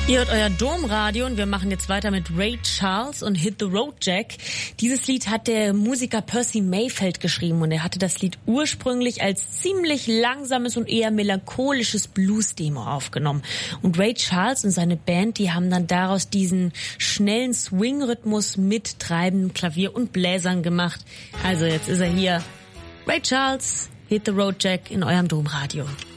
Ihr hört euer Domradio und wir machen jetzt weiter mit Ray Charles und Hit the Road Jack. Dieses Lied hat der Musiker Percy Mayfeld geschrieben und er hatte das Lied ursprünglich als ziemlich langsames und eher melancholisches Blues-Demo aufgenommen. Und Ray Charles und seine Band, die haben dann daraus diesen schnellen Swing-Rhythmus mit treibendem Klavier und Bläsern gemacht. Also jetzt ist er hier. Ray Charles, Hit the Road Jack in eurem Domradio.